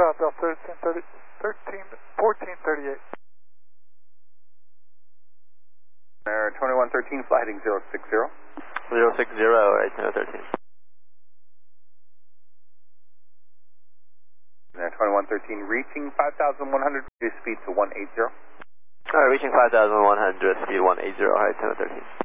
Southbound 1438. Air 2113, fly heading 060. 060, right, 1013. Air 2113, reaching 5,100, speed to 180. Alright, reaching 5,100, speed 180, right, 1013.